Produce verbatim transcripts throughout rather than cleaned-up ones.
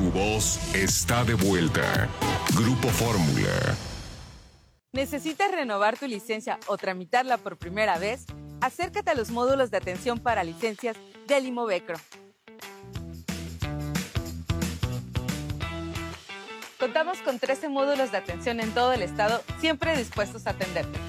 Tu voz está de vuelta. Grupo Fórmula. ¿Necesitas renovar tu licencia o tramitarla por primera vez? Acércate a los módulos de atención para licencias del Imovecro. Contamos con trece módulos de atención en todo el estado, siempre dispuestos a atenderte.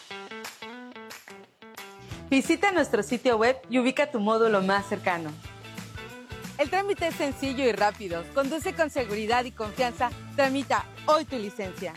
Visita nuestro sitio web y ubica tu módulo más cercano. El trámite es sencillo y rápido. Conduce con seguridad y confianza. Tramita hoy tu licencia.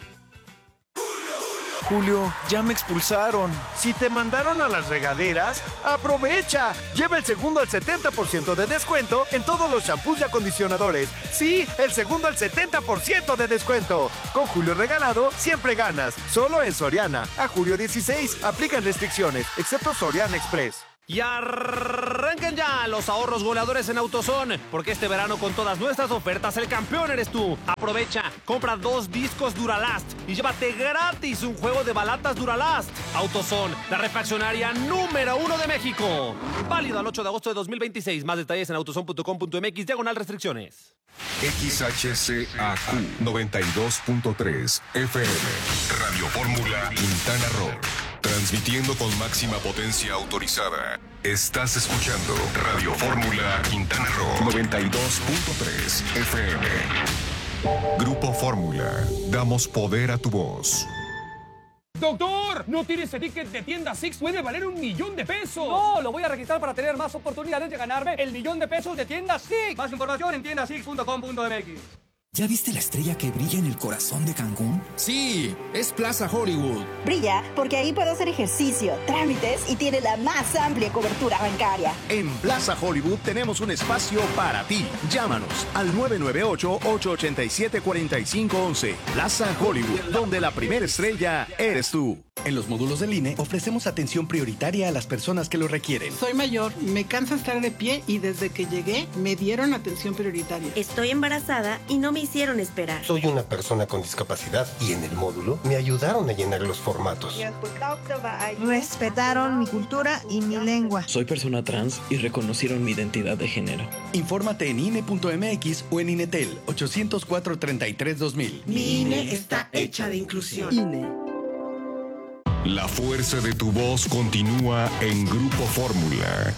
Julio, ya me expulsaron. Si te mandaron a las regaderas, ¡aprovecha! Lleva el segundo al setenta por ciento de descuento en todos los shampoos y acondicionadores. Sí, el segundo al setenta por ciento de descuento. Con Julio regalado, siempre ganas. Solo en Soriana. A julio dieciséis, aplican restricciones, excepto Soriana Express. Y arranquen ya los ahorros goleadores en AutoZone, porque este verano con todas nuestras ofertas el campeón eres tú. Aprovecha, compra dos discos Duralast y llévate gratis un juego de balatas Duralast. AutoZone, la refaccionaria número uno de México. Válido al ocho de agosto de dos mil veintiséis. Más detalles en autozone punto com punto m x, diagonal restricciones. X H C A Q noventa y dos punto tres F M. Radio Fórmula Quintana Roo. Transmitiendo con máxima potencia autorizada. Estás escuchando Radio Fórmula Quintana Roo noventa y dos punto tres F M. Grupo Fórmula. Damos poder a tu voz. ¡Doctor! ¿No tiene ese ticket de tienda Six? ¡Puede valer un millón de pesos! No, lo voy a registrar para tener más oportunidades de ganarme el millón de pesos de tienda Six. Más información en tienda six punto com punto m x. ¿Ya viste la estrella que brilla en el corazón de Cancún? Sí, es Plaza Hollywood. Brilla porque ahí puedo hacer ejercicio, trámites y tiene la más amplia cobertura bancaria. En Plaza Hollywood tenemos un espacio para ti. Llámanos al nueve nueve ocho, ocho ocho siete, cuatro cinco uno uno. Plaza Hollywood, donde la primera estrella eres tú. En los módulos del I N E ofrecemos atención prioritaria a las personas que lo requieren. Soy mayor, me cansa estar de pie y desde que llegué me dieron atención prioritaria. Estoy embarazada y no me hicieron esperar. Soy una persona con discapacidad y en el módulo me ayudaron a llenar los formatos. Respetaron mi cultura y mi lengua. Soy persona trans y reconocieron mi identidad de género. Infórmate en I N E punto m x o en Inetel ocho cero cuatro, treinta y tres, dos mil. Mi I N E está hecha de inclusión. I N E. La fuerza de tu voz continúa en Grupo Fórmula.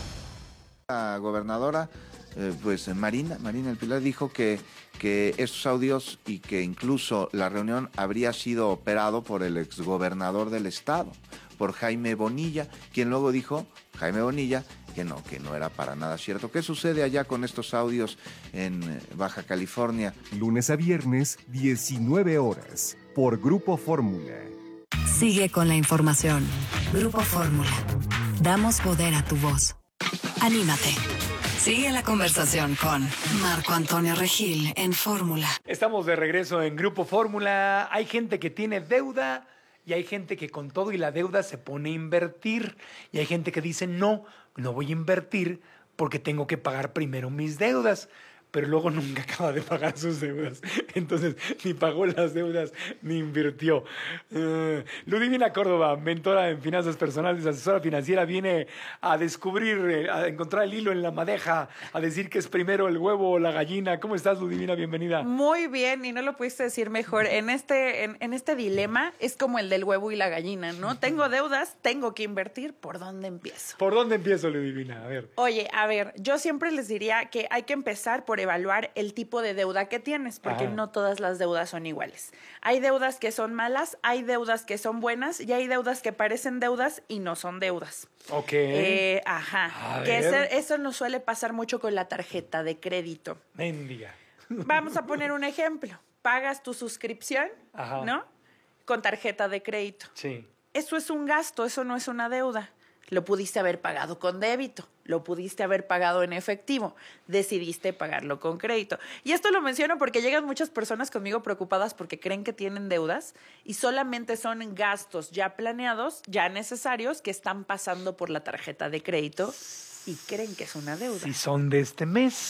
La gobernadora, eh, pues Marina, Marina El Pilar dijo que, que estos audios y que incluso la reunión habría sido operado por el exgobernador del estado, por Jaime Bonilla, quien luego dijo, Jaime Bonilla, que no, que no era para nada cierto. ¿Qué sucede allá con estos audios en Baja California? Lunes a viernes, diecinueve horas, por Grupo Fórmula. Sigue con la información. Grupo Fórmula. Damos poder a tu voz. Anímate. Sigue la conversación con Marco Antonio Regil en Fórmula. Estamos de regreso en Grupo Fórmula. Hay gente que tiene deuda y hay gente que con todo y la deuda se pone a invertir. Y hay gente que dice, no, no voy a invertir porque tengo que pagar primero mis deudas. Pero luego nunca acaba de pagar sus deudas. Entonces, ni pagó las deudas, ni invirtió. Uh, Ludivina Córdoba, mentora en finanzas personales, asesora financiera, viene a descubrir, a encontrar el hilo en la madeja, a decir que es primero el huevo o la gallina. ¿Cómo estás, Ludivina? Bienvenida. Muy bien, y no lo pudiste decir mejor. En este, en, en este dilema es como el del huevo y la gallina, ¿no? Tengo deudas, tengo que invertir. ¿Por dónde empiezo? ¿Por dónde empiezo, Ludivina? A ver. Oye, a ver, yo siempre les diría que hay que empezar por evaluar el tipo de deuda que tienes, porque Ajá. no todas las deudas son iguales. Hay deudas que son malas, hay deudas que son buenas y hay deudas que parecen deudas y no son deudas. Ok. Eh, ajá. A que ver. eso, eso nos suele pasar mucho con la tarjeta de crédito. Mendiga. Vamos a poner un ejemplo. Pagas tu suscripción, Ajá. ¿no? Con tarjeta de crédito. Sí. Eso es un gasto, eso no es una deuda. Lo pudiste haber pagado con débito, lo pudiste haber pagado en efectivo, decidiste pagarlo con crédito. Y esto lo menciono porque llegan muchas personas conmigo preocupadas porque creen que tienen deudas y solamente son gastos ya planeados, ya necesarios, que están pasando por la tarjeta de crédito y creen que es una deuda. Si son de este mes.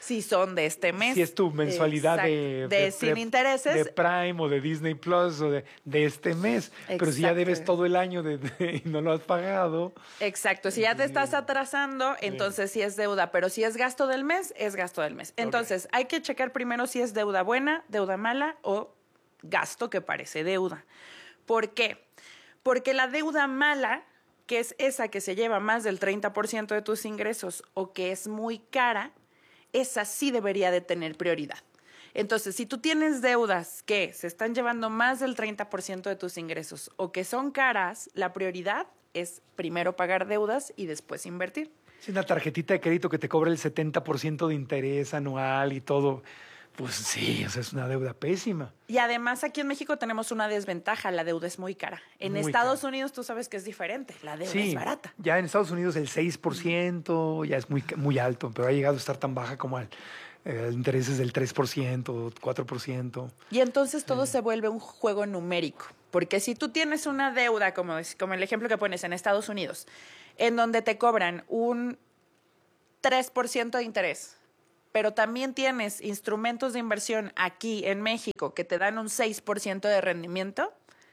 si son de este mes. Si es tu mensualidad de, de, de sin intereses. De Prime o de Disney Plus o de, de este mes. Exacto. Pero si ya debes todo el año de, de, y no lo has pagado. Exacto. Si ya te estás atrasando, entonces sí es deuda. Pero si es gasto del mes, es gasto del mes. Entonces, okay. hay que checar primero si es deuda buena, deuda mala o gasto que parece deuda. ¿Por qué? Porque la deuda mala, que es esa que se lleva más del treinta por ciento de tus ingresos o que es muy cara, esa sí debería de tener prioridad. Entonces, si tú tienes deudas que se están llevando más del treinta por ciento de tus ingresos o que son caras, la prioridad es primero pagar deudas y después invertir. Si una tarjetita de crédito que te cobra el setenta por ciento de interés anual y todo, pues sí, o sea, es una deuda pésima. Y además aquí en México tenemos una desventaja, la deuda es muy cara. En muy Estados cara. Unidos tú sabes que es diferente, la deuda sí, es barata. Ya en Estados Unidos el seis por ciento ya es muy, muy alto, pero ha llegado a estar tan baja como el, el interés es del tres por ciento, cuatro por ciento. Y entonces todo sí. se vuelve un juego numérico, porque si tú tienes una deuda, como, como el ejemplo que pones en Estados Unidos, en donde te cobran un tres por ciento de interés, pero también tienes instrumentos de inversión aquí en México que te dan un seis por ciento de rendimiento,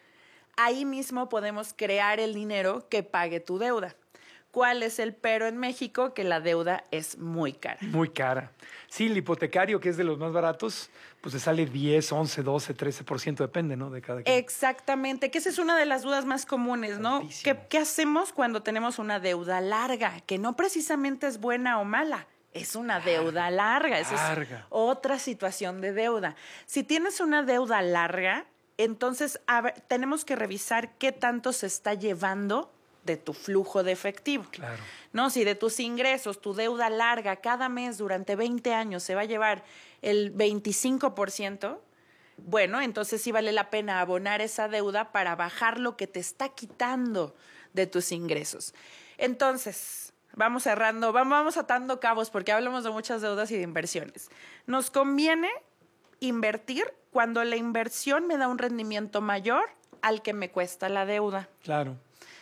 ahí mismo podemos crear el dinero que pague tu deuda. ¿Cuál es el pero en México? Que la deuda es muy cara. Muy cara. Sí, el hipotecario, que es de los más baratos, pues te sale diez, once, doce, trece por ciento, depende, ¿no? De cada quien. Exactamente, que esa es una de las dudas más comunes, ¿no? ¿Qué, ¿Qué hacemos cuando tenemos una deuda larga? Que no precisamente es buena o mala. Es una deuda larga, esa larga. es otra situación de deuda. Si tienes una deuda larga, entonces a ver, tenemos que revisar qué tanto se está llevando de tu flujo de efectivo. Claro. No, si de tus ingresos, tu deuda larga cada mes durante veinte años se va a llevar el veinticinco por ciento, bueno, entonces sí vale la pena abonar esa deuda para bajar lo que te está quitando de tus ingresos. Entonces, vamos cerrando, vamos atando cabos porque hablamos de muchas deudas y de inversiones. Nos conviene invertir cuando la inversión me da un rendimiento mayor al que me cuesta la deuda. Claro.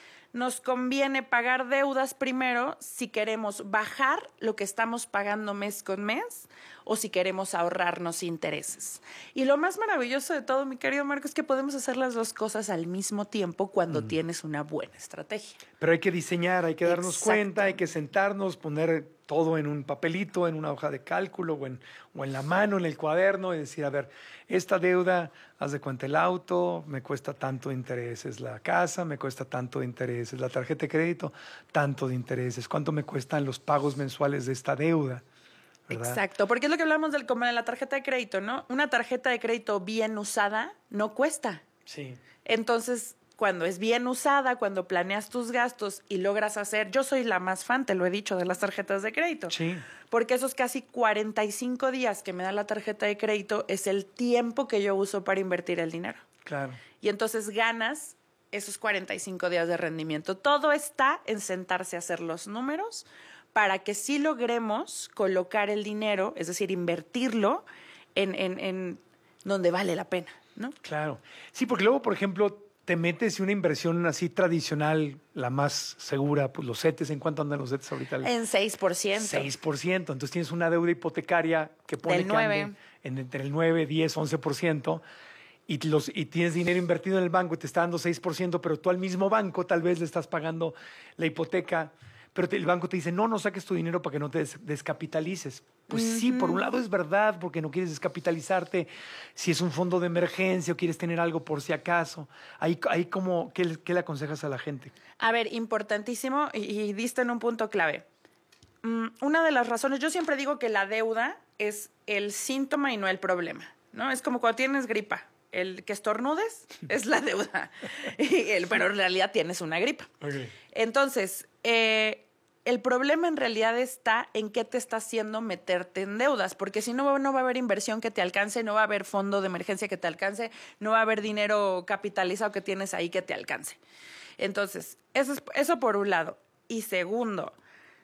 Nos conviene pagar deudas primero si queremos bajar lo que estamos pagando mes con mes o si queremos ahorrarnos intereses. Y lo más maravilloso de todo, mi querido Marco, es que podemos hacer las dos cosas al mismo tiempo cuando mm. tienes una buena estrategia. Pero hay que diseñar, hay que darnos Exacto. cuenta, hay que sentarnos, poner todo en un papelito, en una hoja de cálculo o en, o en la mano, en el cuaderno y decir, a ver, esta deuda, haz de cuenta el auto, me cuesta tanto de intereses, la casa me cuesta tanto de intereses, la tarjeta de crédito, tanto de intereses, ¿cuánto me cuestan los pagos mensuales de esta deuda? ¿Verdad? Exacto, porque es lo que hablamos del, como de la tarjeta de crédito, ¿no? Una tarjeta de crédito bien usada no cuesta. Sí. Entonces, cuando es bien usada, cuando planeas tus gastos y logras hacer, yo soy la más fan, te lo he dicho, de las tarjetas de crédito. Sí. Porque esos casi cuarenta y cinco días que me da la tarjeta de crédito es el tiempo que yo uso para invertir el dinero. Claro. Y entonces ganas esos cuarenta y cinco días de rendimiento. Todo está en sentarse a hacer los números para que sí logremos colocar el dinero, es decir, invertirlo en, en, en donde vale la pena, ¿no? Claro. Sí, porque luego, por ejemplo, te metes en una inversión así tradicional, la más segura, pues los CETES, ¿en cuánto andan los CETES ahorita? En seis por ciento. seis por ciento. Entonces tienes una deuda hipotecaria que pone Del nueve. En, entre el nueve, diez, once por ciento. Y, los, y tienes dinero invertido en el banco y te está dando seis por ciento, pero tú al mismo banco tal vez le estás pagando la hipoteca, pero te, el banco te dice, no, no saques tu dinero para que no te des, descapitalices. Pues uh-huh. sí, por un lado es verdad, porque no quieres descapitalizarte. Si es un fondo de emergencia o quieres tener algo por si acaso, ahí, ahí como, ¿qué, ¿qué le aconsejas a la gente? A ver, importantísimo, y, y diste en un punto clave. Um, una de las razones, yo siempre digo que la deuda es el síntoma y no el problema, ¿no? Es como cuando tienes gripa. El que estornudes es la deuda, y el, pero en realidad tienes una gripa. Okay. Entonces, eh, el problema en realidad está en qué te está haciendo meterte en deudas, porque si no, no va a haber inversión que te alcance, no va a haber fondo de emergencia que te alcance, no va a haber dinero capitalizado que tienes ahí que te alcance. Entonces, eso, es, eso por un lado. Y segundo,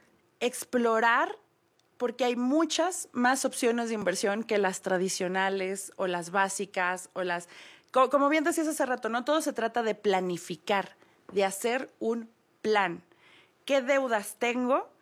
explorar, porque hay muchas más opciones de inversión que las tradicionales o las básicas o las... Como, como bien decías hace rato, no todo se trata de planificar, de hacer un plan. ¿Qué deudas tengo?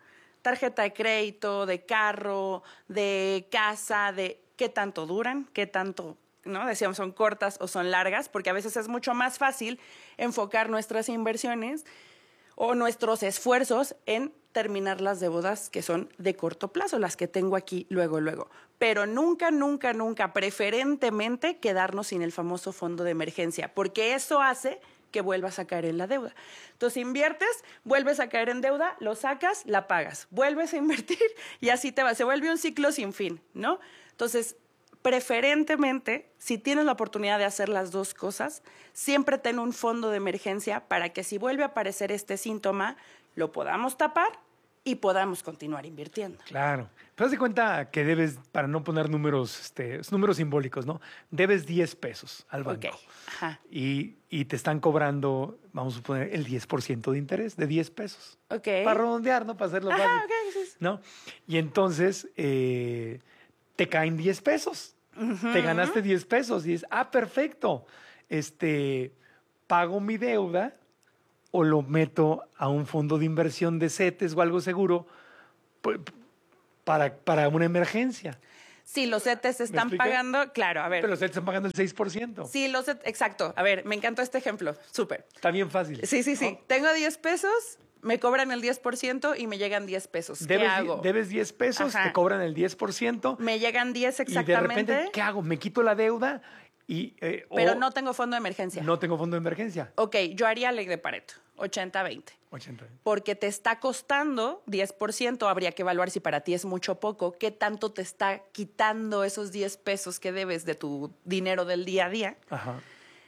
tarjeta de crédito, de carro, de casa, de qué tanto duran, qué tanto, ¿no? Decíamos, son cortas o son largas, porque a veces es mucho más fácil enfocar nuestras inversiones o nuestros esfuerzos en terminar las deudas que son de corto plazo, las que tengo aquí luego, luego. Pero nunca, nunca, nunca, preferentemente quedarnos sin el famoso fondo de emergencia, porque eso hace que vuelvas a caer en la deuda. Entonces inviertes, vuelves a caer en deuda, lo sacas, la pagas, vuelves a invertir y así te va. Se vuelve un ciclo sin fin, ¿no? Entonces, preferentemente, si tienes la oportunidad de hacer las dos cosas, siempre ten un fondo de emergencia para que si vuelve a aparecer este síntoma, lo podamos tapar y podamos continuar invirtiendo. Claro. Pero haz de cuenta que debes, para no poner números, este, números simbólicos, ¿no? Debes diez pesos al banco. Ok. Ajá. Y, y te están cobrando, vamos a suponer, el diez por ciento de interés de diez pesos. Ok. Para redondear, ¿no? Para hacerlo Ajá, fácil. ok, sí, sí. ¿No? Y entonces eh, te caen diez pesos. Ujú. Te ganaste diez pesos y dices, ah, perfecto. Este, pago mi deuda o lo meto a un fondo de inversión de CETES o algo seguro pues, para, para una emergencia. Sí, los CETES están pagando, claro, a ver. Pero los CETES están pagando el seis por ciento. Sí, los CETES, exacto. A ver, me encantó este ejemplo, súper. Está bien fácil. Sí, sí, sí. ¿No? Tengo diez pesos, me cobran el diez por ciento y me llegan diez pesos. ¿Qué Debes, hago? Debes diez pesos, Ajá. te cobran el diez por ciento. Me llegan diez Y exactamente. de repente, ¿qué hago? ¿Me quito la deuda? Y, eh, Pero o no tengo fondo de emergencia. no tengo fondo de emergencia. Ok, yo haría ley de Pareto, ochenta veinte. ochenta. Porque te está costando diez por ciento, habría que evaluar si para ti es mucho o poco, qué tanto te está quitando esos diez pesos que debes de tu dinero del día a día. Ajá.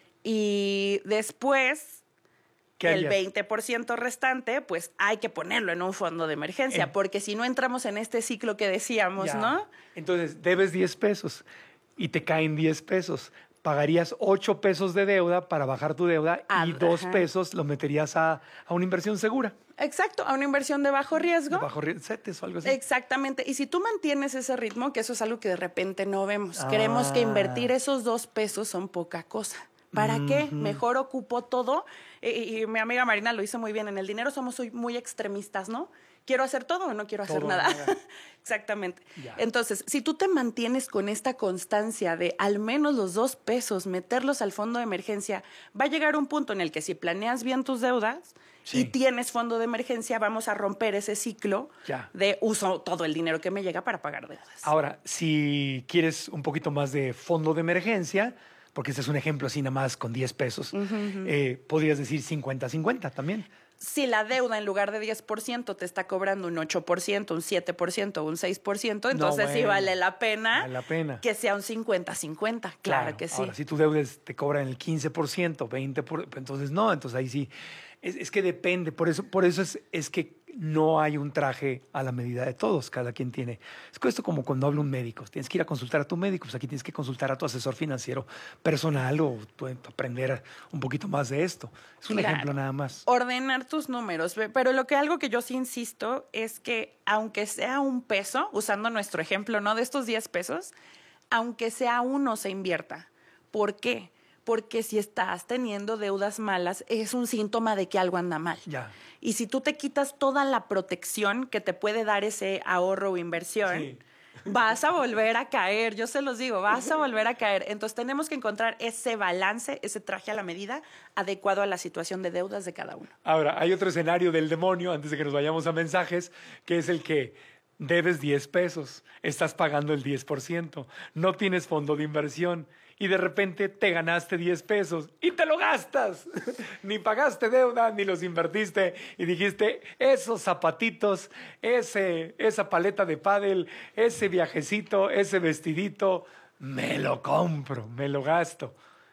Y después, ¿Qué el harías? veinte por ciento restante, pues hay que ponerlo en un fondo de emergencia, En- porque si no entramos en este ciclo que decíamos, Ya. ¿no? Entonces, debes diez pesos y te caen diez pesos. Pagarías ocho pesos de deuda para bajar tu deuda Ah, y dos ajá. pesos lo meterías a, a una inversión segura. Exacto, a una inversión de bajo riesgo. De bajo riesgo, CETES o algo así. Exactamente. Y si tú mantienes ese ritmo, que eso es algo que de repente no vemos, creemos que Ah. invertir esos dos pesos son poca cosa. ¿Para qué? Ujú. Mejor ocupo todo. Y, y mi amiga Marina lo hizo muy bien. En el dinero somos muy- muy extremistas, ¿no? ¿Quiero hacer todo o no quiero hacer Todo, nada? nada. Exactamente. Ya. Entonces, si tú te mantienes con esta constancia de al menos los dos pesos, meterlos al fondo de emergencia, va a llegar un punto en el que si planeas bien tus deudas Sí. y tienes fondo de emergencia, vamos a romper ese ciclo Ya. de uso todo el dinero que me llega para pagar deudas. Ahora, si quieres un poquito más de fondo de emergencia, porque este es un ejemplo así nada más con diez pesos, Ujú, ujú. eh, podrías decir cincuenta cincuenta también. Si la deuda en lugar de diez por ciento te está cobrando un ocho por ciento, un siete por ciento, un seis por ciento, entonces sí bueno. vale la pena Vale la pena. que sea un cincuenta cincuenta. Claro, que sí. Ahora, si tu deuda es- te cobran el quince por ciento, veinte por ciento, entonces no, entonces ahí sí. Es, es que depende, por eso, por eso es, es que no hay un traje a la medida de todos, cada quien tiene. Es esto como cuando habla un médico, tienes que ir a consultar a tu médico, pues aquí tienes que consultar a tu asesor financiero personal o tú, aprender un poquito más de esto. Es un Claro. ejemplo nada más. Ordenar tus números, ve- pero lo que algo que yo sí insisto es que aunque sea un peso, usando nuestro ejemplo, ¿no? De estos diez pesos, aunque sea uno se invierta. ¿Por qué? Porque si estás teniendo deudas malas, es un síntoma de que algo anda mal. Ya. Y si tú te quitas toda la protección que te puede dar ese ahorro o inversión, Sí. vas a volver a caer, yo se los digo, vas a volver a caer. Entonces tenemos que encontrar ese balance, ese traje a la medida adecuado a la situación de deudas de cada uno. Ahora, hay otro escenario del demonio, antes de que nos vayamos a mensajes, que es el que debes diez pesos, estás pagando el diez por ciento, no tienes fondo de inversión y de repente te ganaste diez pesos y te lo gastas. Ni pagaste deuda, ni los invertiste y dijiste, esos zapatitos, ese, esa paleta de pádel, ese viajecito, ese vestidito, me lo compro, me lo gasto.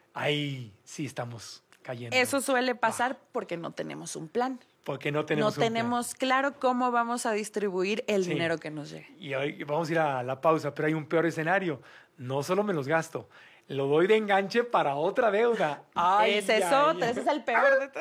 Ahí sí estamos cayendo. Eso suele pasar porque no tenemos un plan. Porque no tenemos no un plan. tenemos claro cómo vamos a distribuir el Sí. dinero que nos llegue. Y hoy vamos a ir a la pausa, pero hay un peor escenario. No solo me los gasto, lo doy de enganche para otra deuda. Ay, ese es ay, otro, ay. ese es el peor de todo.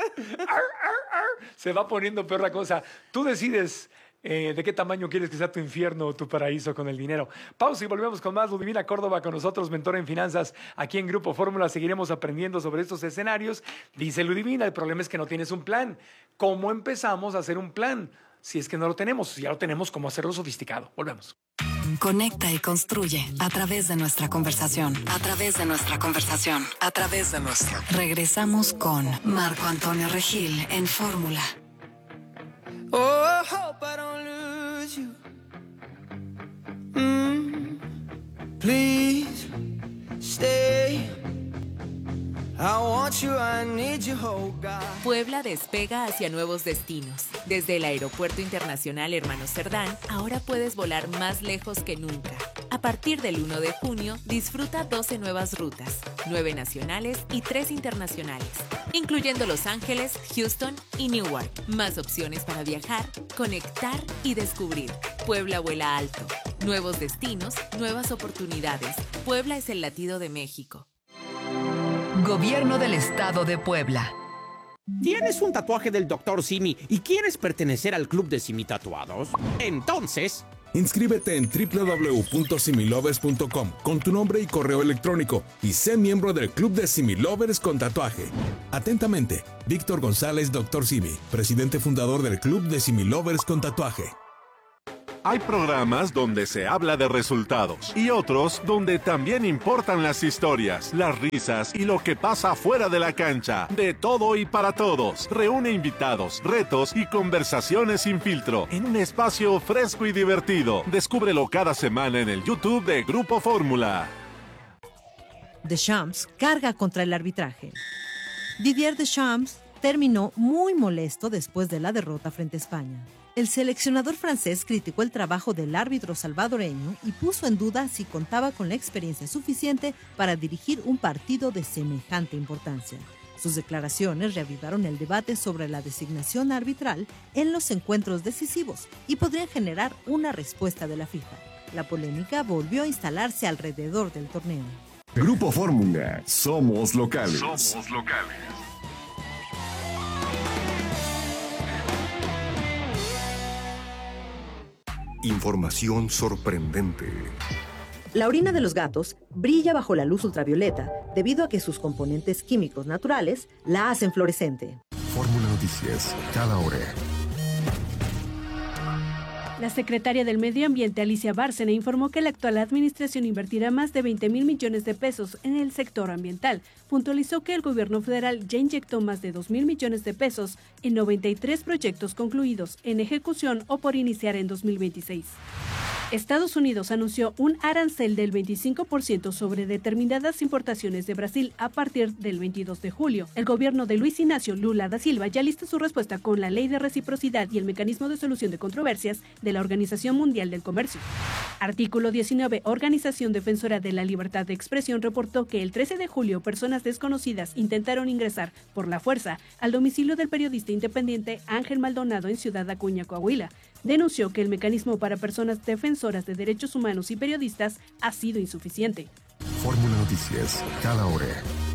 Se va poniendo peor la cosa. Tú decides eh, de qué tamaño quieres que sea tu infierno o tu paraíso con el dinero. Pausa y volvemos con más. Ludivina Córdoba con nosotros, mentora en finanzas. Aquí en Grupo Fórmula seguiremos aprendiendo sobre estos escenarios. Dice Ludivina, el problema es que no tienes un plan. ¿Cómo empezamos a hacer un plan? si es que no lo tenemos. Si ya lo tenemos, ¿cómo hacerlo sofisticado? Volvemos. Conecta y construye a través de nuestra conversación. A través de nuestra conversación. A través de nuestra. Regresamos con Marco Antonio Regil en Fórmula. Oh, I hope I don't lose you. Mm, please stay. I want you, I need you, oh God. Puebla despega hacia nuevos destinos. Desde el Aeropuerto Internacional Hermano Cerdán, ahora puedes volar más lejos que nunca. A partir del uno de junio, disfruta doce nuevas rutas, nueve nacionales y tres internacionales, incluyendo Los Ángeles, Houston y Newark. Más opciones para viajar, conectar y descubrir. Puebla vuela alto. Nuevos destinos, nuevas oportunidades. Puebla es el latido de México. Gobierno del Estado de Puebla. ¿Tienes un tatuaje del doctor Simi y quieres pertenecer al club de Simi Tatuados? Entonces, inscríbete en doble u doble u doble u punto similovers punto com con tu nombre y correo electrónico y sé miembro del club de Similovers con tatuaje. Atentamente, Víctor González, doctor Simi, presidente fundador del club de Similovers con tatuaje. Hay programas donde se habla de resultados y otros donde también importan las historias, las risas y lo que pasa fuera de la cancha. De todo y para todos. Reúne invitados, retos y conversaciones sin filtro en un espacio fresco y divertido. Descúbrelo cada semana en el YouTube de Grupo Fórmula. Deschamps carga contra el arbitraje. Didier Deschamps terminó muy molesto después de la derrota frente a España. El seleccionador francés criticó el trabajo del árbitro salvadoreño y puso en duda si contaba con la experiencia suficiente para dirigir un partido de semejante importancia. Sus declaraciones reavivaron el debate sobre la designación arbitral en los encuentros decisivos y podrían generar una respuesta de la FIFA. La polémica volvió a instalarse alrededor del torneo. Grupo Fórmula, somos locales. Somos locales. Información sorprendente. La orina de los gatos brilla bajo la luz ultravioleta debido a que sus componentes químicos naturales la hacen fluorescente. Fórmula Noticias, cada hora. La secretaria del Medio Ambiente, Alicia Bárcena, informó que la actual administración invertirá más de veinte mil millones de pesos en el sector ambiental. Puntualizó que el gobierno federal ya inyectó más de dos mil millones de pesos en noventa y tres proyectos concluidos, en ejecución o por iniciar en dos mil veintiséis. Estados Unidos anunció un arancel del veinticinco por ciento sobre determinadas importaciones de Brasil a partir del veintidós de julio. El gobierno de Luis Ignacio Lula da Silva ya lista su respuesta con la Ley de Reciprocidad y el Mecanismo de Solución de Controversias de la Organización Mundial del Comercio. Artículo diecinueve. Organización Defensora de la Libertad de Expresión reportó que el trece de julio personas desconocidas intentaron ingresar por la fuerza al domicilio del periodista independiente Ángel Maldonado en Ciudad Acuña, Coahuila. Denunció que el mecanismo para personas defensoras de derechos humanos y periodistas ha sido insuficiente. Fórmula Noticias, cada hora.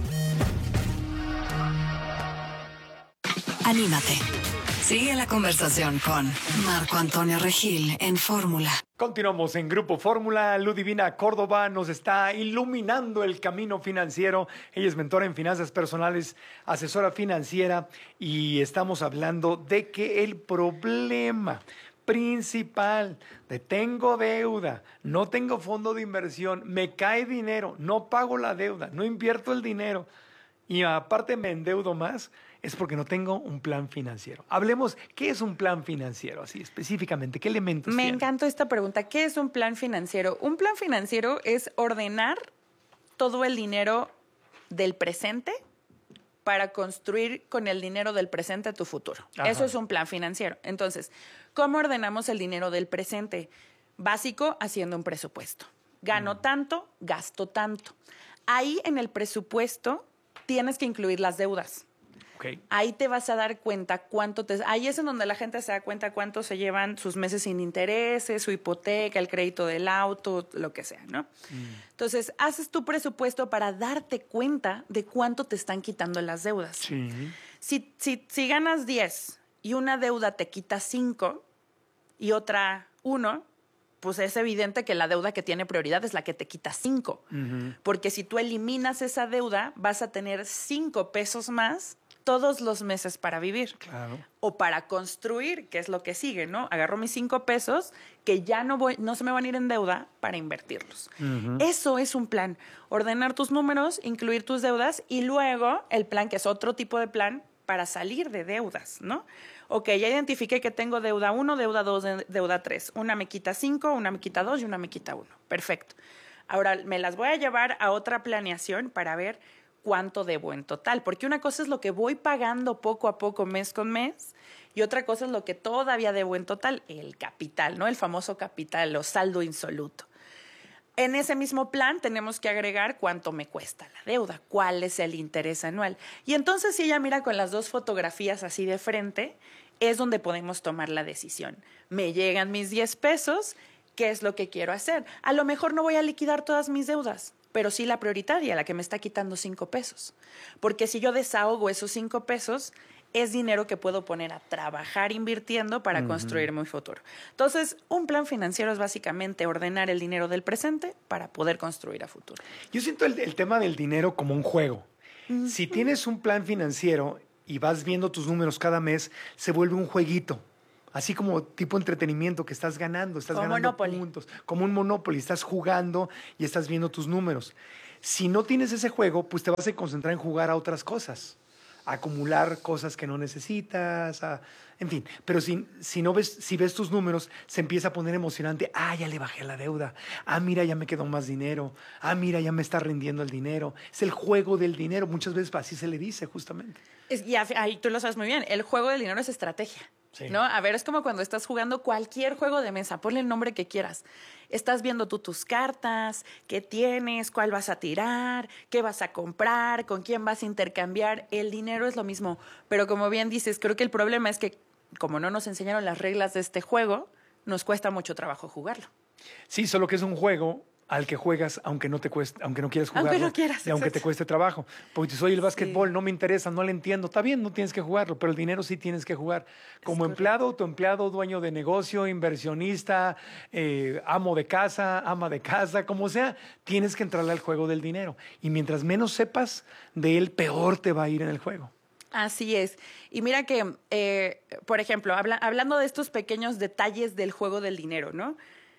Anímate. Sigue la conversación con Marco Antonio Regil en Fórmula. Continuamos en Grupo Fórmula. Ludivina Córdoba nos está iluminando el camino financiero. Ella es mentora en finanzas personales, asesora financiera, y estamos hablando de que el problema principal de tengo deuda, no tengo fondo de inversión, me cae dinero, no pago la deuda, no invierto el dinero y aparte me endeudo más, es porque no tengo un plan financiero. Hablemos, ¿qué es un plan financiero? Así específicamente, ¿qué elementos Me tiene? encantó esta pregunta. ¿Qué es un plan financiero? Un plan financiero es ordenar todo el dinero del presente para construir con el dinero del presente tu futuro. Ajá. Eso es un plan financiero. Entonces, ¿cómo ordenamos el dinero del presente? Básico, haciendo un presupuesto. Gano mm. tanto, gasto tanto. Ahí en el presupuesto tienes que incluir las deudas. Okay. Ahí te vas a dar cuenta cuánto te... Ahí es en donde la gente se da cuenta cuánto se llevan sus meses sin intereses, su hipoteca, el crédito del auto, lo que sea, ¿no? Mm. Entonces, haces tu presupuesto para darte cuenta de cuánto te están quitando las deudas. Sí. Si, si, si ganas diez y una deuda te quita cinco y otra uno, pues es evidente que la deuda que tiene prioridad es la que te quita cinco. Uh-huh. Porque si tú eliminas esa deuda, vas a tener cinco pesos más todos los meses para vivir. Claro. O para construir, que es lo que sigue, ¿no? Agarro mis cinco pesos que ya no voy, no se me van a ir en deuda para invertirlos. Uh-huh. Eso es un plan. Ordenar tus números, incluir tus deudas y luego el plan, que es otro tipo de plan para salir de deudas, ¿no? Ok, ya identifiqué que tengo deuda uno, deuda dos, deuda tres. Una me quita cinco, una me quita dos y una me quita uno. Perfecto. Ahora me las voy a llevar a otra planeación para ver cuánto debo en total. Porque una cosa es lo que voy pagando poco a poco, mes con mes, y otra cosa es lo que todavía debo en total, el capital, ¿no? El famoso capital o saldo insoluto. En ese mismo plan tenemos que agregar cuánto me cuesta la deuda, cuál es el interés anual. Y entonces si ella mira con las dos fotografías así de frente, es donde podemos tomar la decisión. Me llegan mis diez pesos, ¿qué es lo que quiero hacer? A lo mejor no voy a liquidar todas mis deudas, pero sí la prioritaria, la que me está quitando cinco pesos. Porque si yo desahogo esos cinco pesos, es dinero que puedo poner a trabajar invirtiendo para uh-huh. construir mi futuro. Entonces, un plan financiero es básicamente ordenar el dinero del presente para poder construir a futuro. Yo siento el, el tema del dinero como un juego. Uh-huh. Si tienes un plan financiero y vas viendo tus números cada mes, se vuelve un jueguito. Así como tipo entretenimiento que estás ganando, estás como ganando Monopoly. puntos. Como un Monopoly, estás jugando y estás viendo tus números. Si no tienes ese juego, pues te vas a concentrar en jugar a otras cosas. A acumular cosas que no necesitas, a, en fin. Pero si, si, no ves, si ves tus números, se empieza a poner emocionante. Ah, ya le bajé la deuda. Ah, mira, ya me quedó más dinero. Ah, mira, ya me está rindiendo el dinero. Es el juego del dinero. Muchas veces así se le dice, justamente. Es, y ahí tú lo sabes muy bien. El juego del dinero es estrategia. Sí. ¿No? A ver, es como cuando estás jugando cualquier juego de mesa, ponle el nombre que quieras. Estás viendo tú tus cartas, qué tienes, cuál vas a tirar, qué vas a comprar, con quién vas a intercambiar. El dinero es lo mismo, pero como bien dices, creo que el problema es que como no nos enseñaron las reglas de este juego, nos cuesta mucho trabajo jugarlo. Sí, solo que es un juego al que juegas aunque no te cueste, aunque no quieras jugarlo. Aunque no quieras, y aunque exacto. te cueste trabajo. Porque si soy el básquetbol, Sí. no me interesa, no le entiendo. Está bien, no tienes que jugarlo, pero el dinero sí tienes que jugar. Como Es empleado, autoempleado, dueño de negocio, inversionista, eh, amo de casa, ama de casa, como sea, tienes que entrarle al juego del dinero. Y mientras menos sepas de él, peor te va a ir en el juego. Así es. Y mira que, eh, por ejemplo, habla, hablando de estos pequeños detalles del juego del dinero, ¿no?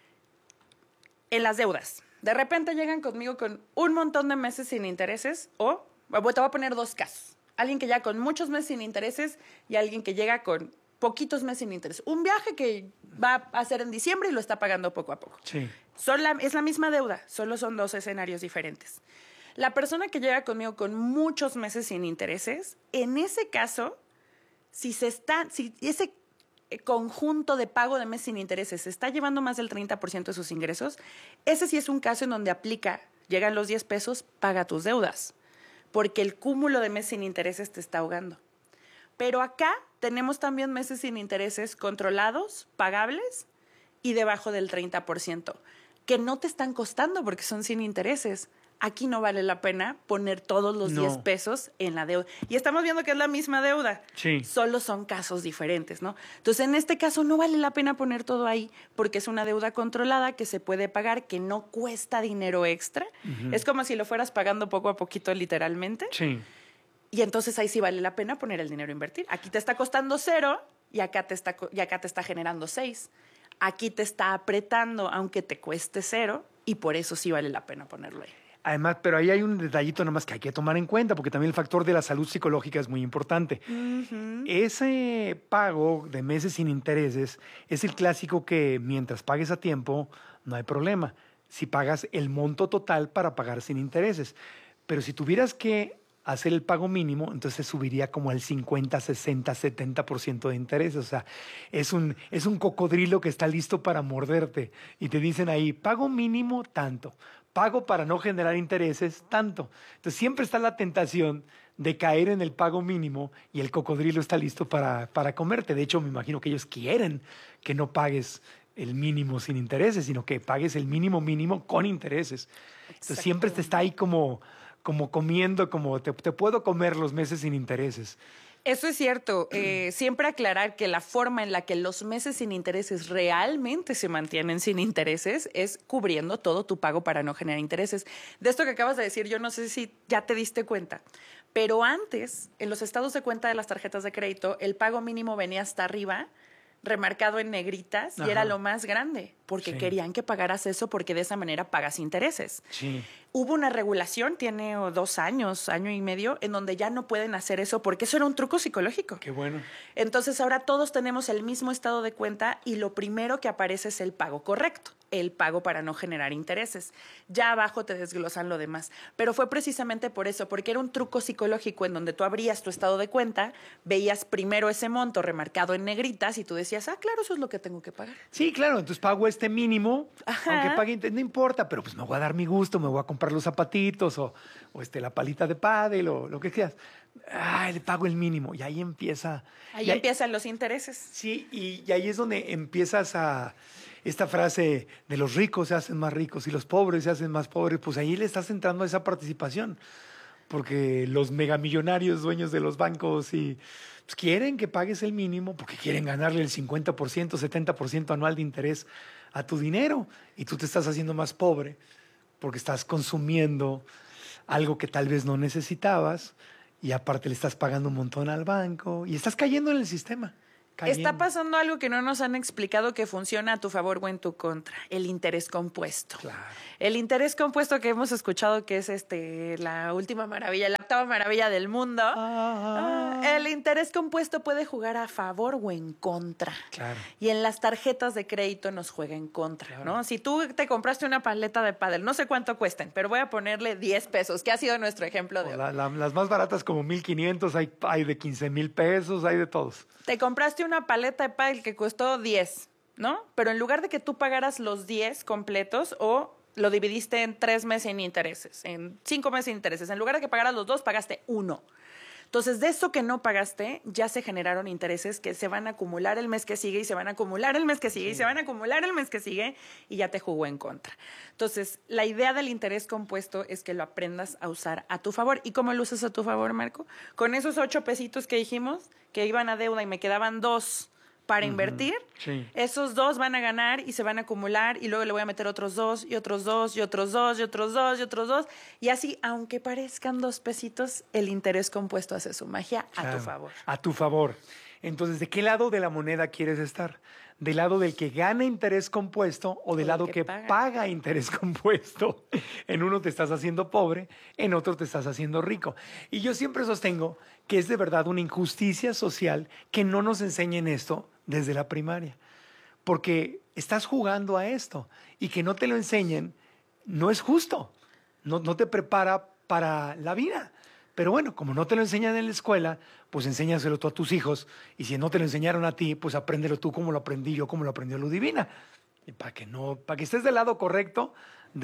En las deudas. De repente llegan conmigo con un montón de meses sin intereses o, te voy a poner dos casos. Alguien que llega con muchos meses sin intereses y alguien que llega con poquitos meses sin intereses. Un viaje que va a hacer en diciembre y lo está pagando poco a poco. Sí. Son la, es la misma deuda, solo son dos escenarios diferentes. La persona que llega conmigo con muchos meses sin intereses, en ese caso, si se está, si ese conjunto de pago de meses sin intereses se está llevando más del treinta por ciento de sus ingresos, ese sí es un caso en donde aplica, llegan los diez pesos, paga tus deudas, porque el cúmulo de meses sin intereses te está ahogando. Pero acá tenemos también meses sin intereses controlados, pagables y debajo del treinta por ciento, que no te están costando porque son sin intereses. Aquí no vale la pena poner todos los No. diez pesos en la deuda. Y estamos viendo que es la misma deuda. Sí. Solo son casos diferentes, ¿no? Entonces, en este caso no vale la pena poner todo ahí porque es una deuda controlada que se puede pagar, que no cuesta dinero extra. Ujú. Es como si lo fueras pagando poco a poquito, literalmente. Sí. Y entonces ahí sí vale la pena poner el dinero a invertir. Aquí te está costando cero y acá te está, co- y acá te está generando seis. Aquí te está apretando aunque te cueste cero y por eso sí vale la pena ponerlo ahí. Además, pero ahí hay un detallito nomás que hay que tomar en cuenta, porque también el factor de la salud psicológica es muy importante. Uh-huh. Ese pago de meses sin intereses es el clásico que mientras pagues a tiempo, no hay problema. Si pagas el monto total para pagar sin intereses. Pero si tuvieras que hacer el pago mínimo, entonces subiría como al cincuenta, sesenta, setenta por ciento de intereses. O sea, es un, es un cocodrilo que está listo para morderte. Y te dicen ahí, pago mínimo tanto. Pago para no generar intereses, tanto. Entonces siempre está la tentación de caer en el pago mínimo y el cocodrilo está listo para, para comerte. De hecho, me imagino que ellos quieren que no pagues el mínimo sin intereses, sino que pagues el mínimo mínimo con intereses. Entonces siempre te está ahí como, como comiendo, como te, te puedo comer los meses sin intereses. Eso es cierto. Eh, siempre aclarar que la forma en la que los meses sin intereses realmente se mantienen sin intereses es cubriendo todo tu pago para no generar intereses. De esto que acabas de decir, yo no sé si ya te diste cuenta, pero antes, en los estados de cuenta de las tarjetas de crédito, el pago mínimo venía hasta arriba, remarcado en negritas, y Ajá. era lo más grande, porque Sí. querían que pagaras eso porque de esa manera pagas intereses. Sí. Hubo una regulación, tiene oh, dos años, año y medio, en donde ya no pueden hacer eso porque eso era un truco psicológico. Qué bueno. Entonces ahora todos tenemos el mismo estado de cuenta y lo primero que aparece es el pago correcto, el pago para no generar intereses. Ya abajo te desglosan lo demás. Pero fue precisamente por eso, porque era un truco psicológico en donde tú abrías tu estado de cuenta, veías primero ese monto remarcado en negritas y tú decías, ah, claro, eso es lo que tengo que pagar. Sí, claro, entonces pago este mínimo, Ajá. aunque pague, inter- no importa, pero pues me voy a dar mi gusto, me voy a comprar los zapatitos o, o este, la palita de pádel o lo que quieras. Ay, le pago el mínimo y ahí empieza. Ahí y empiezan los intereses. Sí, y, y ahí es donde empiezas a esta frase de los ricos se hacen más ricos y los pobres se hacen más pobres, pues ahí le estás entrando a esa participación. Porque los megamillonarios dueños de los bancos y pues, quieren que pagues el mínimo porque quieren ganarle el cincuenta por ciento, setenta por ciento anual de interés a tu dinero y tú te estás haciendo más pobre porque estás consumiendo algo que tal vez no necesitabas y aparte le estás pagando un montón al banco y estás cayendo en el sistema. Cayendo. Está pasando algo que no nos han explicado que funciona a tu favor o en tu contra, el interés compuesto. Claro. El interés compuesto que hemos escuchado que es este la última maravilla, la octava maravilla del mundo. Ah, el interés compuesto puede jugar a favor o en contra. Claro. Y en las tarjetas de crédito nos juega en contra, claro. ¿no? Si tú te compraste una paleta de pádel, no sé cuánto cuesten, pero voy a ponerle diez pesos, que ha sido nuestro ejemplo de hoy. La, la, las más baratas como mil quinientos, hay, hay de quince mil pesos, hay de todos. Te compraste una paleta de pádel que costó diez, ¿no? Pero en lugar de que tú pagaras los diez completos o lo dividiste en tres meses sin intereses, en cinco meses sin intereses, en lugar de que pagaras los dos, pagaste uno. Entonces, de eso que no pagaste, ya se generaron intereses que se van a acumular el mes que sigue y se van a acumular el mes que sigue sí. y se van a acumular el mes que sigue y ya te jugó en contra. Entonces, la idea del interés compuesto es que lo aprendas a usar a tu favor. ¿Y cómo lo usas a tu favor, Marco? Con esos ocho pesitos que dijimos, que iban a deuda y me quedaban dos para uh-huh. invertir, sí. esos dos van a ganar y se van a acumular y luego le voy a meter otros dos y otros dos y otros dos y otros dos y otros dos y así, aunque parezcan dos pesitos, el interés compuesto hace su magia a claro, tu favor. A tu favor. Entonces, ¿de qué lado de la moneda quieres estar? ¿Del lado del que gana interés compuesto o del lado que, que paga. paga interés compuesto? En uno te estás haciendo pobre, en otro te estás haciendo rico. Y yo siempre sostengo que es de verdad una injusticia social que no nos enseñen esto desde la primaria. Porque estás jugando a esto y que no te lo enseñen no es justo. No, no te prepara para la vida. Pero bueno, como no te lo enseñan en la escuela, pues enséñaselo tú a tus hijos. Y si no te lo enseñaron a ti, pues apréndelo tú como lo aprendí yo, como lo aprendió Ludivina. Y para que no, para que estés del lado correcto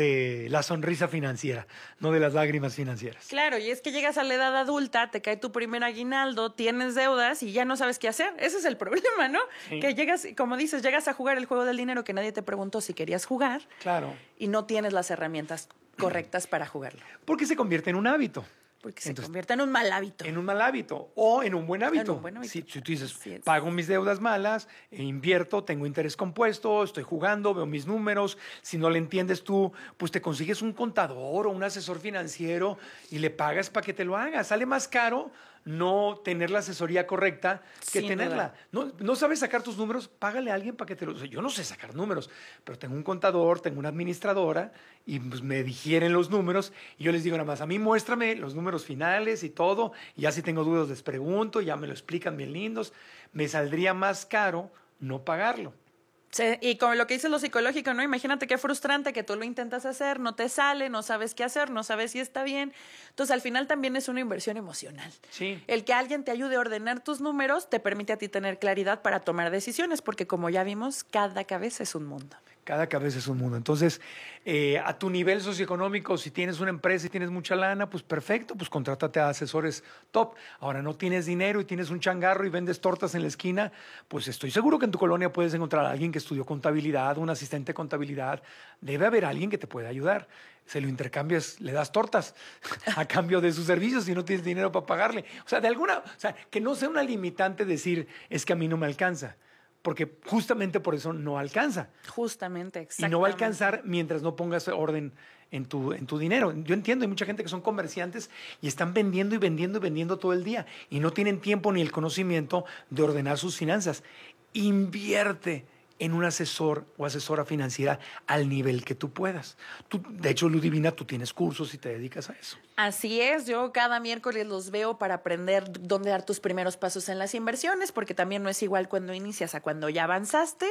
de la sonrisa financiera, no de las lágrimas financieras. Claro, y es que llegas a la edad adulta, te cae tu primer aguinaldo, tienes deudas y ya no sabes qué hacer. Ese es el problema, ¿no? Sí. Que llegas, como dices, llegas a jugar el juego del dinero que nadie te preguntó si querías jugar. Claro. Y no tienes las herramientas correctas para jugarlo. Porque se convierte en un hábito. Porque se Entonces, convierte en un mal hábito. En un mal hábito o en un buen hábito. En un buen hábito. Si, si tú dices, pago mis deudas malas, e invierto, tengo interés compuesto, estoy jugando, veo mis números. Si no le entiendes tú, pues te consigues un contador o un asesor financiero y le pagas para que te lo haga. Sale más caro no tener la asesoría correcta que Sin tenerla. No, no sabes sacar tus números, págale a alguien para que te lo... O sea, yo no sé sacar números, pero tengo un contador, tengo una administradora y pues me digieren los números y yo les digo nada más, a mí muéstrame los números finales y todo, y ya si tengo dudas les pregunto, ya me lo explican bien lindos. Me saldría más caro no pagarlo. Sí, y con lo que dices lo psicológico, ¿no? Imagínate qué frustrante que tú lo intentas hacer, no te sale, no sabes qué hacer, no sabes si está bien. Entonces, al final también es una inversión emocional. Sí. El que alguien te ayude a ordenar tus números te permite a ti tener claridad para tomar decisiones, porque como ya vimos, cada cabeza es un mundo. Cada cabeza es un mundo. Entonces, eh, a tu nivel socioeconómico, si tienes una empresa y tienes mucha lana, pues perfecto, pues contrátate a asesores top. Ahora, no tienes dinero y tienes un changarro y vendes tortas en la esquina, pues estoy seguro que en tu colonia puedes encontrar a alguien que estudió contabilidad, un asistente de contabilidad. Debe haber alguien que te pueda ayudar. se lo intercambias, le das tortas a cambio de sus servicios si no tienes dinero para pagarle. O sea, de alguna, o sea, que no sea una limitante decir, es que a mí no me alcanza. Porque justamente por eso no alcanza. Justamente, exactamente. Y no va a alcanzar mientras no pongas orden en tu, en tu dinero. Yo entiendo, hay mucha gente que son comerciantes y están vendiendo y vendiendo y vendiendo todo el día y no tienen tiempo ni el conocimiento de ordenar sus finanzas. Invierte en un asesor o asesora financiera al nivel que tú puedas. Tú, de hecho, Ludivina, tú tienes cursos y te dedicas a eso. Así es, yo cada miércoles los veo para aprender dónde dar tus primeros pasos en las inversiones, porque también no es igual cuando inicias a cuando ya avanzaste.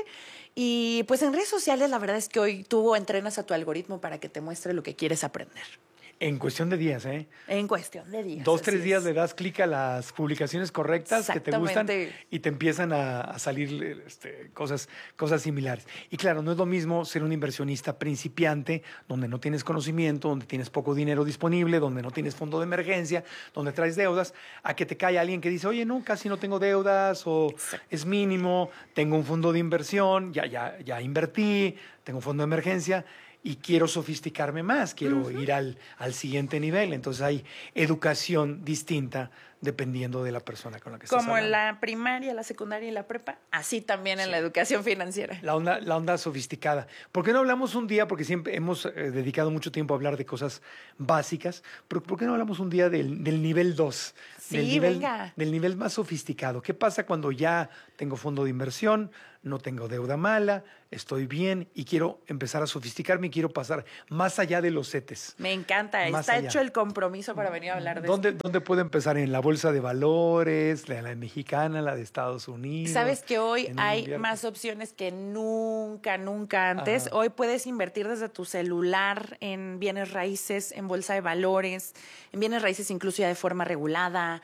Y pues en redes sociales la verdad es que hoy tú entrenas a tu algoritmo para que te muestre lo que quieres aprender. En cuestión de días, ¿eh? En cuestión de días. Dos, tres días le das clic a las publicaciones correctas que te gustan Exactamente. y te empiezan a, a salir este, cosas, cosas similares. Y claro, no es lo mismo ser un inversionista principiante, donde no tienes conocimiento, donde tienes poco dinero disponible, donde no tienes fondo de emergencia, donde traes deudas, a que te cae alguien que dice, oye, no, casi no tengo deudas, o es mínimo, tengo un fondo de inversión, ya, ya, ya invertí, tengo un fondo de emergencia, y quiero sofisticarme más, quiero uh-huh. ir al, al siguiente nivel. Entonces hay educación distinta dependiendo de la persona con la que estás Como hablando. en la primaria, la secundaria y la prepa, así también en sí. la educación financiera. La onda, la onda sofisticada. ¿Por qué no hablamos un día? Porque siempre hemos eh, dedicado mucho tiempo a hablar de cosas básicas. Pero ¿por qué no hablamos un día del, del nivel dos? Sí, del nivel, venga. Del nivel más sofisticado. ¿Qué pasa cuando ya tengo fondo de inversión, no tengo deuda mala, estoy bien y quiero empezar a sofisticarme y quiero pasar más allá de los CETES? Me encanta. Más Está allá. hecho el compromiso para venir a hablar de ¿Dónde, esto. ¿Dónde puedo empezar? ¿En la bolsa de valores, la, la mexicana, la de Estados Unidos? Sabes que hoy hay invierno? más opciones que nunca, nunca antes. Ajá. Hoy puedes invertir desde tu celular en bienes raíces, en bolsa de valores, en bienes raíces incluso ya de forma regulada,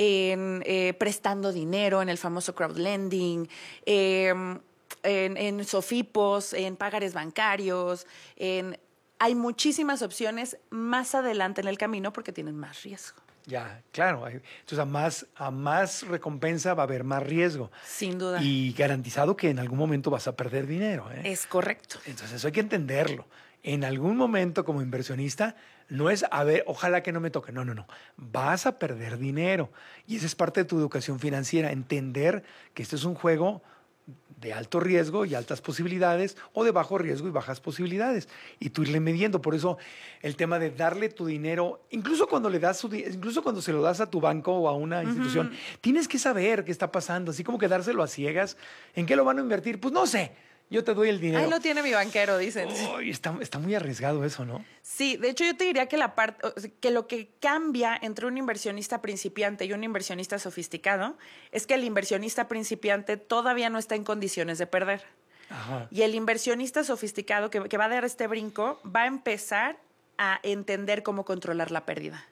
en eh, prestando dinero, en el famoso crowdlending, eh, en, en sofipos, en pagares bancarios, en... Hay muchísimas opciones más adelante en el camino porque tienen más riesgo. Ya, claro. Entonces, a más, a más recompensa va a haber más riesgo. Sin duda. Y garantizado que en algún momento vas a perder dinero. ¿eh? Es correcto. Entonces, eso hay que entenderlo. En algún momento, como inversionista, no es, a ver, ojalá que no me toque. No, no, no. Vas a perder dinero. Y esa es parte de tu educación financiera. Entender que este es un juego de alto riesgo y altas posibilidades, o de bajo riesgo y bajas posibilidades, y tú irle midiendo. Por eso el tema de darle tu dinero, incluso cuando le das su, incluso cuando se lo das a tu banco o a una institución, uh-huh. tienes que saber qué está pasando, así como que dárselo a ciegas. ¿En qué lo van a invertir? Pues no sé. Yo te doy el dinero. Ahí lo tiene mi banquero, dicen. Oh, está, está muy arriesgado eso, ¿no? Sí, de hecho yo te diría que, la parte, que lo que cambia entre un inversionista principiante y un inversionista sofisticado es que el inversionista principiante todavía no está en condiciones de perder. Ajá. Y el inversionista sofisticado que, que va a dar este brinco va a empezar a entender cómo controlar la pérdida.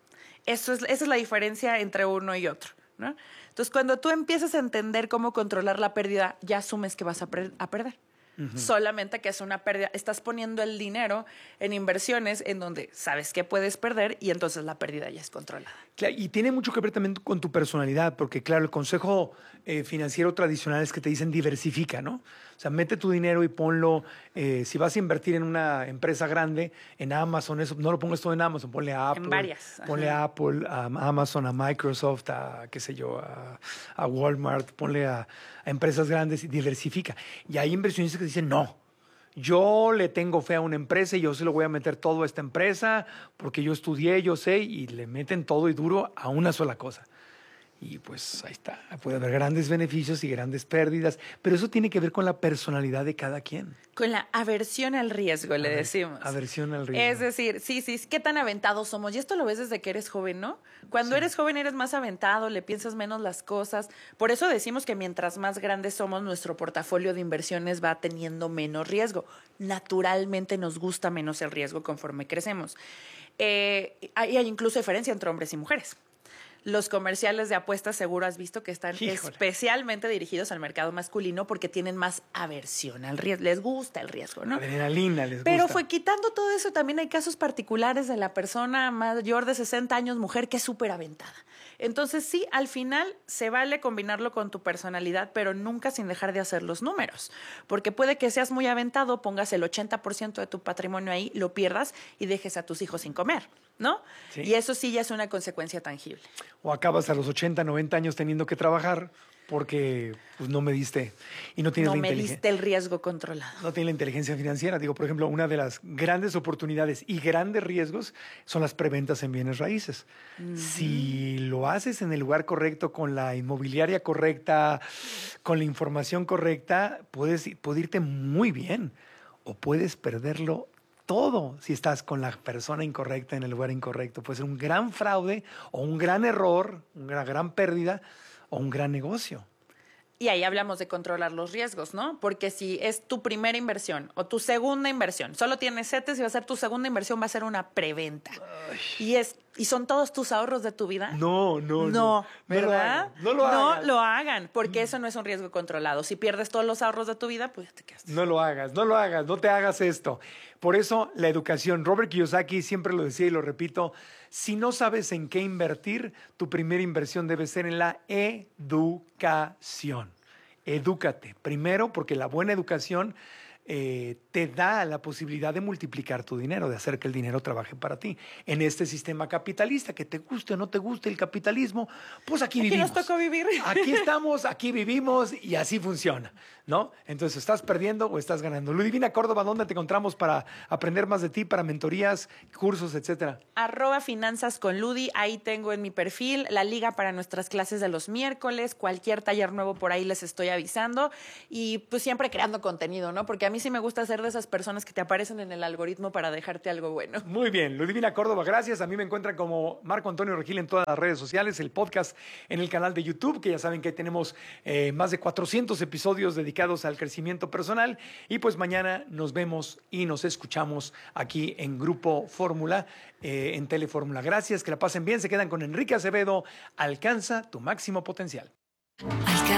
Eso es, esa es la diferencia entre uno y otro, ¿no? Entonces, cuando tú empiezas a entender cómo controlar la pérdida, ya asumes que vas a, per- a perder. Uh-huh. Solamente que es una pérdida. Estás poniendo el dinero en inversiones en donde sabes que puedes perder y entonces la pérdida ya es controlada. Claro, y tiene mucho que ver también con tu personalidad, porque claro, el consejo eh, financiero tradicional es que te dicen diversifica, ¿no? O sea, mete tu dinero y ponlo, eh, si vas a invertir en una empresa grande, en Amazon, eso, no lo pongas todo en Amazon, ponle a Apple. En varias. Ponle Ajá. a Apple, a Amazon, a Microsoft, a qué sé yo, a, a Walmart, ponle a, a empresas grandes y diversifica. Y hay inversionistas que dicen, no, yo le tengo fe a una empresa y yo se lo voy a meter todo a esta empresa porque yo estudié, yo sé, y le meten todo y duro a una sola cosa. Y pues ahí está, puede haber grandes beneficios y grandes pérdidas, pero eso tiene que ver con la personalidad de cada quien. Con la aversión al riesgo, le Aver, decimos. Aversión al riesgo. Es decir, sí, sí, qué tan aventados somos. Y esto lo ves desde que eres joven, ¿no? Cuando sí. eres joven eres más aventado, le piensas menos las cosas. Por eso decimos que mientras más grandes somos, nuestro portafolio de inversiones va teniendo menos riesgo. Naturalmente nos gusta menos el riesgo conforme crecemos. Eh, hay, hay incluso diferencia entre hombres y mujeres. Los comerciales de apuestas seguro has visto que están Híjole. especialmente dirigidos al mercado masculino porque tienen más aversión al riesgo. Les gusta el riesgo, ¿no? Adrenalina les Pero gusta. fue quitando todo eso, también hay casos particulares de la persona mayor de sesenta años, mujer, que es súper aventada. Entonces sí, al final se vale combinarlo con tu personalidad, pero nunca sin dejar de hacer los números. Porque puede que seas muy aventado, pongas el ochenta por ciento de tu patrimonio ahí, lo pierdas y dejes a tus hijos sin comer, ¿no? Sí. Y eso sí ya es una consecuencia tangible. O acabas a los ochenta, noventa años teniendo que trabajar porque pues, no me diste y no tienes No la me inteligencia. diste el riesgo controlado. No tiene la inteligencia financiera. Digo, por ejemplo, una de las grandes oportunidades y grandes riesgos son las preventas en bienes raíces. Uh-huh. Si lo haces en el lugar correcto, con la inmobiliaria correcta, con la información correcta, puedes, puede irte muy bien o puedes perderlo todo si estás con la persona incorrecta en el lugar incorrecto. Puede ser un gran fraude o un gran error, una gran pérdida o un gran negocio. Y ahí hablamos de controlar los riesgos, ¿no? Porque si es tu primera inversión o tu segunda inversión, solo tienes CETES y va a ser tu segunda inversión, va a ser una preventa. Y es y son todos tus ahorros de tu vida. No, no, no. No, ¿verdad? No lo hagan. No lo hagan, porque eso no es un riesgo controlado. Si pierdes todos los ahorros de tu vida, pues ya te quedas. No lo hagas, no lo hagas, no te hagas esto. Por eso la educación, Robert Kiyosaki siempre lo decía y lo repito, si no sabes en qué invertir, tu primera inversión debe ser en la educación. Edúcate. Primero, porque la buena educación eh, te da la posibilidad de multiplicar tu dinero, de hacer que el dinero trabaje para ti. En este sistema capitalista, que te guste o no te guste el capitalismo, pues aquí, aquí vivimos. Aquí nos tocó vivir. Aquí estamos, aquí vivimos y así funciona, ¿no? Entonces, ¿estás perdiendo o estás ganando? Ludivina Córdoba, ¿dónde te encontramos para aprender más de ti, para mentorías, cursos, etcétera? Arroba Finanzas con Ludi, ahí tengo en mi perfil la liga para nuestras clases de los miércoles, cualquier taller nuevo por ahí les estoy avisando y pues siempre creando contenido, ¿no? Porque a mí sí me gusta ser de esas personas que te aparecen en el algoritmo para dejarte algo bueno. Muy bien, Ludivina Córdoba, gracias. A mí me encuentran como Marco Antonio Regil en todas las redes sociales, el podcast en el canal de YouTube, que ya saben que tenemos eh, más de cuatrocientos episodios dedicados al crecimiento personal. Y pues mañana nos vemos y nos escuchamos aquí en Grupo Fórmula, eh, en Telefórmula. Gracias, que la pasen bien. Se quedan con Enrique Acevedo. Alcanza tu máximo potencial. Alcanza